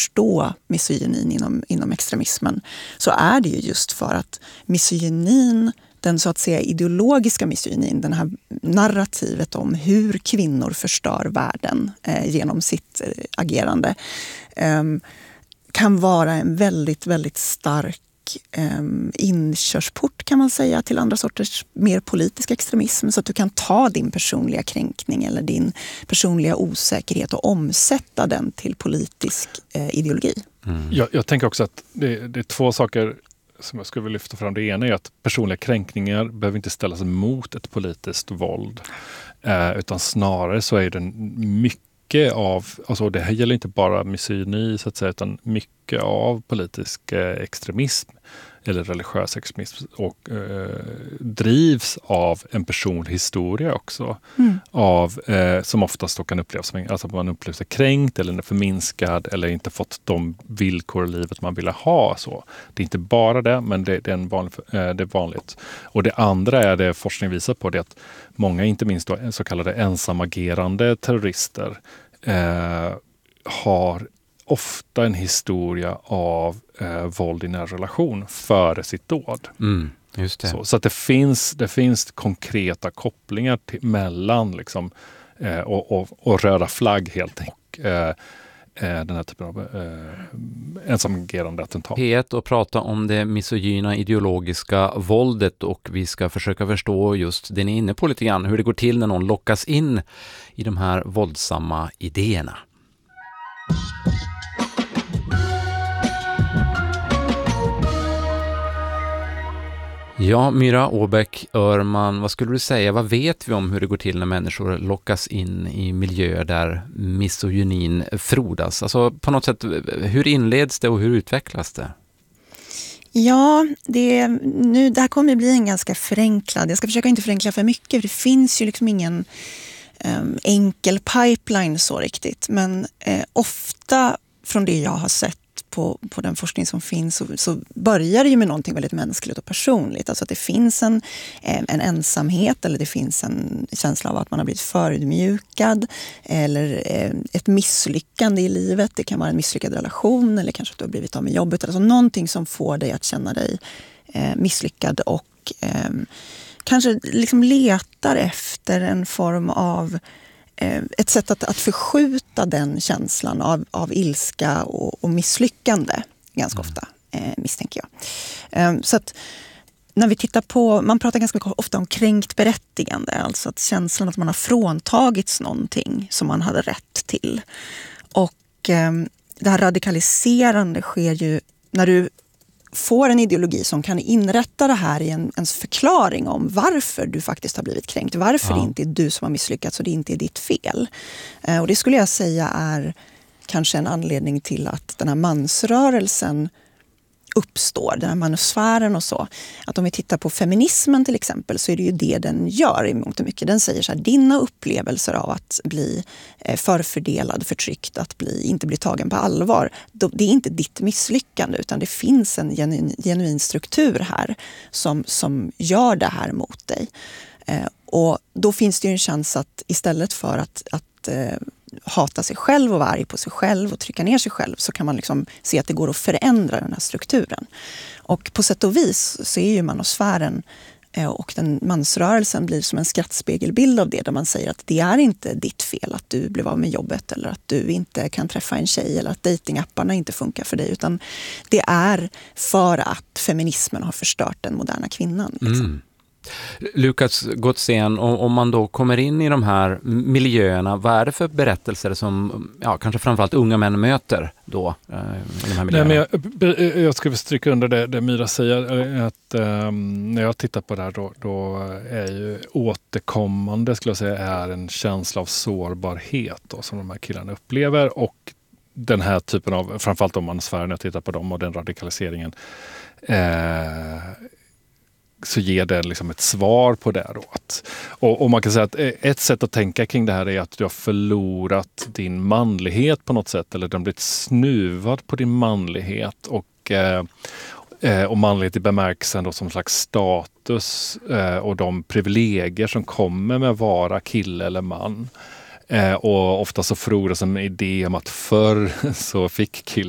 förstå misogynin inom extremismen, så är det ju just för att misogynin, den så att säga ideologiska misogynin, den här narrativet om hur kvinnor förstör världen genom sitt agerande, kan vara en väldigt, väldigt stark inkörsport, kan man säga, till andra sorters mer politisk extremism, så att du kan ta din personliga kränkning eller din personliga osäkerhet och omsätta den till politisk ideologi. Jag tänker också att det är två saker som jag skulle vilja lyfta fram. Det ena är att personliga kränkningar behöver inte ställas mot ett politiskt våld, utan snarare så är den mycket av, alltså det här gäller inte bara misogyni så att säga, utan mycket av politisk extremism eller religiös extremism och drivs av en personlig historia också, som oftast då kan upplevas som, alltså man upplever sig kränkt eller förminskad eller inte fått de villkor i livet man ville ha. Så. Det är inte bara det, men det är vanligt. Och det andra är det forskning visar på, det att många, inte minst då, så kallade ensamagerande terrorister har ofta en historia av våld i nära relation före sitt dåd. Just det. Så att det finns konkreta kopplingar mellan liksom, och röda flagg helt enkelt. Den här typen av ensamagerande attentat. P1 och prata om det misogyna ideologiska våldet, och vi ska försöka förstå just det ni är inne på lite grann, hur det går till när någon lockas in i de här våldsamma idéerna. Ja, Myra Åbäck-Öhrman, vad skulle du säga? Vad vet vi om hur det går till när människor lockas in i miljöer där misogynin frodas? Alltså på något sätt, hur inleds det och hur utvecklas det? Ja, det här kommer att bli en ganska förenklad. Jag ska försöka inte förenkla för mycket, för det finns ju liksom ingen enkel pipeline så riktigt. Men ofta från det jag har sett på den forskning som finns så börjar det ju med någonting väldigt mänskligt och personligt. Alltså att det finns en ensamhet, eller det finns en känsla av att man har blivit förödmjukad, eller ett misslyckande i livet. Det kan vara en misslyckad relation, eller kanske att du har blivit av med jobbet. Alltså någonting som får dig att känna dig misslyckad och kanske liksom letar efter en form av ett sätt att förskjuta den känslan av ilska och misslyckande ganska ofta, misstänker jag. Så att när vi tittar på, man pratar ganska ofta om kränkt berättigande, alltså att känslan att man har fråntagits någonting som man hade rätt till. Och det här radikaliserande sker ju när du får en ideologi som kan inrätta det här i ens förklaring om varför du faktiskt har blivit kränkt. Varför det inte är du som har misslyckats och det inte är ditt fel. Och det skulle jag säga är kanske en anledning till att den här mansrörelsen uppstår, den här manusfären och så. Att om vi tittar på feminismen till exempel, så är det ju det den gör i mångt och mycket. Den säger så här, dina upplevelser av att bli förfördelad, förtryckt, att inte bli tagen på allvar, det är inte ditt misslyckande, utan det finns en genuin struktur här som gör det här mot dig. Och då finns det ju en chans att istället för att hata sig själv och vara arg på sig själv och trycka ner sig själv, så kan man liksom se att det går att förändra den här strukturen. Och på sätt och vis så är ju manosfären och den mansrörelsen blir som en skrattspegelbild av det, där man säger att det är inte ditt fel att du blev av med jobbet, eller att du inte kan träffa en tjej, eller att datingapparna inte funkar för dig, utan det är för att feminismen har förstört den moderna kvinnan. Liksom. Lukas Gotzén, om man då kommer in i de här miljöerna, vad är det för berättelser som kanske framförallt unga män möter då i de här miljöerna? Nej, men jag ska stryka under det Myra säger, att när jag tittar på det här då är ju återkommande, skulle jag säga, är en känsla av sårbarhet då, som de här killarna upplever, och den här typen av, framförallt om man sfären, jag tittar på dem och den radikaliseringen, så ger det liksom ett svar på det. Och man kan säga att ett sätt att tänka kring det här är att du har förlorat din manlighet på något sätt, eller du har blivit snuvad på din manlighet, och manlighet i bemärkelsen då som slags status och de privilegier som kommer med att vara kille eller man. Och ofta så frodas en idé om att förr så fick killar